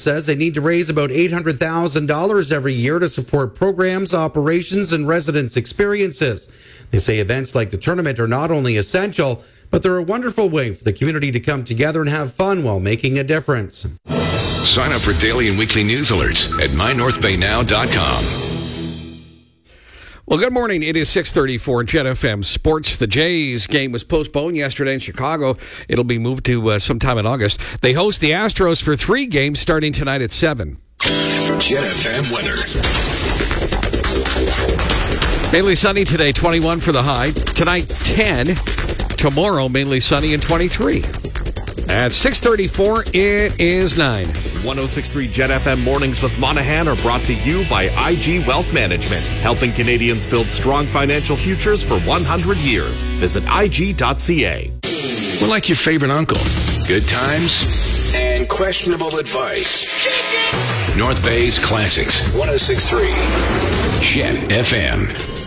says they need to raise about $800,000 every year to support programs, operations, and residents' experiences. They say events like the tournament are not only essential, but they're a wonderful way for the community to come together and have fun while making a difference. Sign up for daily and weekly news alerts at mynorthbaynow.com. Well, good morning. It is 6:34 Jet FM Sports. The Jays game was postponed yesterday in Chicago. It'll be moved to sometime in August. They host the Astros for 3 games starting tonight at 7. Jet FM weather. Mainly sunny today, 21 for the high. Tonight, 10. Tomorrow, mainly sunny and 23. At 6:34, it is 9. 106.3 Jet FM Mornings with Monahan are brought to you by IG Wealth Management, helping Canadians build strong financial futures for 100 years. Visit IG.ca. We're like your favorite uncle. Good times and questionable advice. North Bay's Classics, 106.3 Jet FM.